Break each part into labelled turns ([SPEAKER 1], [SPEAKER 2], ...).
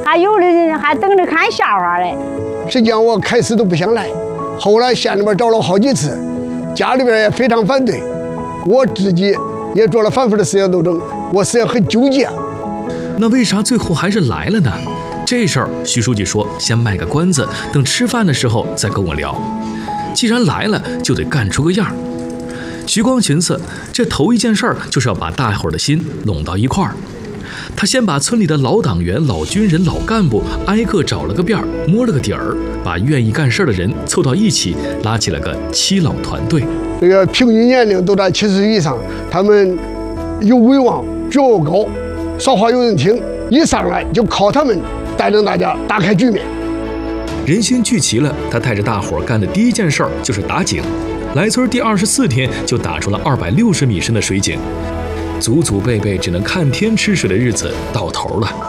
[SPEAKER 1] 还有的人还等着看笑话嘞。
[SPEAKER 2] 实际上我开始都不想来，后来县里边找了好几次，家里边也非常反对，我自己也做了反复的思想斗争，我实在很纠结。
[SPEAKER 3] 那为啥最后还是来了呢？这事儿徐书记说先卖个关子，等吃饭的时候再跟我聊。既然来了，就得干出个样儿。徐光寻思，这头一件事儿就是要把大伙儿的心拢到一块儿。他先把村里的老党员、老军人、老干部挨个找了个遍儿，摸了个底儿，把愿意干事的人凑到一起，拉起了个七老团队。
[SPEAKER 2] 这个平均年龄都在70岁以上，他们有威望，觉悟高，说话有人听，一上来就靠他们带领大家打开局面。
[SPEAKER 3] 人心聚齐了，他带着大伙儿干的第一件事儿就是打井。来村第24天就打出了260米深的水井，祖祖辈辈只能看天吃水的日子到头了。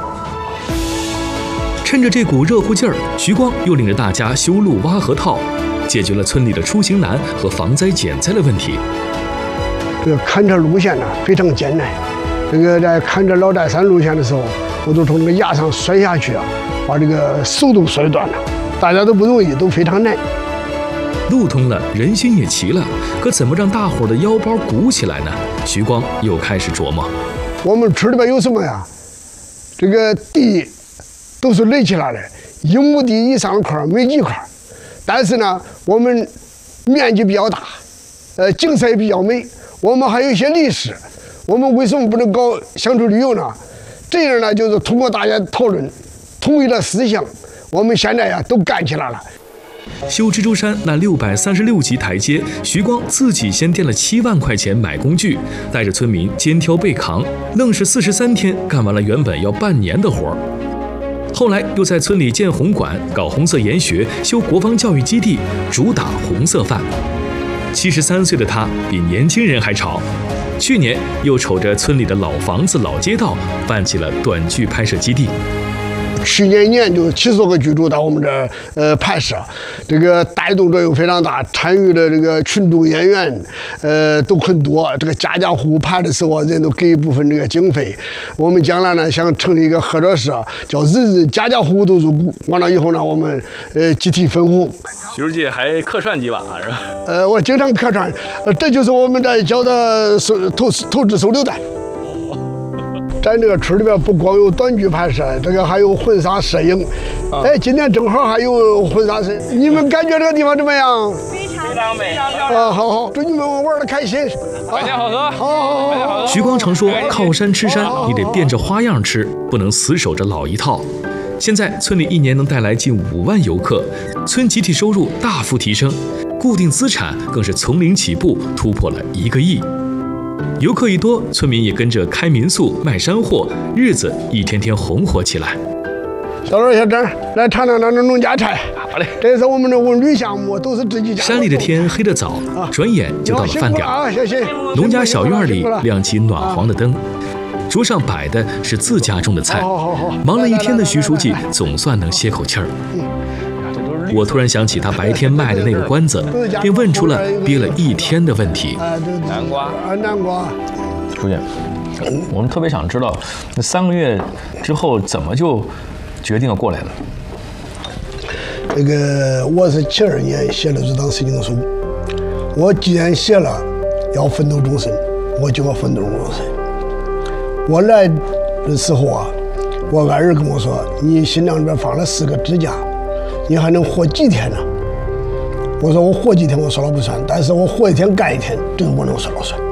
[SPEAKER 3] 趁着这股热乎劲儿，徐光又领着大家修路挖河套，解决了村里的出行难和防灾减灾的问题。
[SPEAKER 2] 这个勘测路线呢非常艰难，这个在勘测老寨山路线的时候，我都从这个崖上摔下去啊，把这个手都摔断了，大家都不容易，都非常难。
[SPEAKER 3] 路通了，人心也齐了，可怎么让大伙儿的腰包鼓起来呢？徐光又开始琢磨。
[SPEAKER 2] 我们村里边有什么呀？这个地都是垒起来的，1亩地以上的块没几块，但是呢，我们面积比较大，景色也比较美，我们还有一些历史。我们为什么不能搞乡村旅游呢？这样呢，就是通过大家讨论，统一了思想，我们现在呀都干起来了。
[SPEAKER 3] 修蜘蛛山那636级台阶，徐光自己先垫了7万块钱买工具，带着村民肩挑背扛，愣是43天干完了原本要半年的活儿。后来又在村里建红馆、搞红色研学、修国防教育基地，主打红色饭。73岁的他比年轻人还潮。去年又瞅着村里的老房子、老街道，办起了短剧拍摄基地。
[SPEAKER 2] 去年一年就70多个剧组到我们这儿拍摄，这个带动作用非常大，参与的这个群众演员都很多。这个家家户户拍的时候，人都给一部分这个经费。我们将来呢想成立一个合作社，叫人家家户户都入股。完了以后呢，我们集体分红。
[SPEAKER 4] 徐书记还客串几把是吧？
[SPEAKER 2] 我经常客串，这就是我们在交的投资手榴弹。咱这个村里边不光有短剧拍摄，这个还有婚纱摄影。哎，今天正好还有婚纱摄影，你们感觉这个地方怎么样？
[SPEAKER 4] 非常美。
[SPEAKER 2] 好，祝你们玩得开心。
[SPEAKER 4] 百年好合。
[SPEAKER 2] 好。
[SPEAKER 3] 徐光常说，靠山吃山，你得变着花样吃，不能死守着老一套。现在村里一年能带来近5万游客，村集体收入大幅提升，固定资产更是从零起步，突破了1个亿。游客一多，村民也跟着开民宿、卖山货，日子一天天红火起来。
[SPEAKER 2] 小周、小张，来尝尝咱这农家菜。
[SPEAKER 4] 好嘞，
[SPEAKER 2] 这是我们的文旅项目，都是自己家。
[SPEAKER 3] 山里的天黑得早，转眼就到了饭点。
[SPEAKER 2] 谢谢。
[SPEAKER 3] 农家小院里亮起暖黄的灯，桌上摆的是自家种的菜。忙了一天的徐书记总算能歇口气儿。我突然想起他白天卖的那个关子，便问出了憋了1天的问题。
[SPEAKER 4] 南瓜。
[SPEAKER 5] 书记，我们特别想知道，那3个月之后怎么就决定要过来了？
[SPEAKER 2] 这个我是72年写了入党申请书，我既然写了要奋斗终身，我就要奋斗终身。我来的时候啊，我爱人跟我说：“你心脏里边放了4个支架。”你还能活几天呢？我说我活几天我说了不算，但是我活1天干1天，这个我能说了算。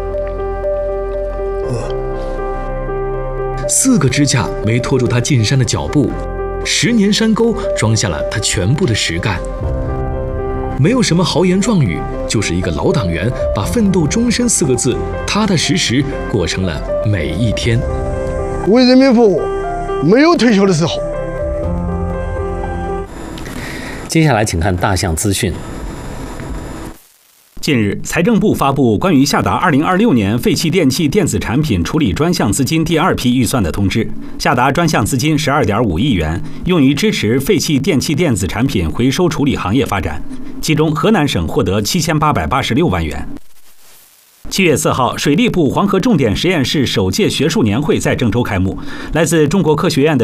[SPEAKER 3] 4个支架没拖住他进山的脚步，10年山沟装下了他全部的实干。没有什么豪言壮语，就是一个老党员把奋斗终身4个字踏踏实实过成了每一天。
[SPEAKER 2] 为人民服务，没有退休的时候。
[SPEAKER 6] 接下来请看大象资讯。
[SPEAKER 7] 近日，财政部发布关于下达2026年废弃电器电子产品处理专项资金第2批预算的通知，下达专项资金12.5亿元，用于支持废弃电器电子产品回收处理行业发展，其中河南省获得7886万元。7月4号，水利部黄河重点实验室首届学术年会在郑州开幕，来自中国科学院的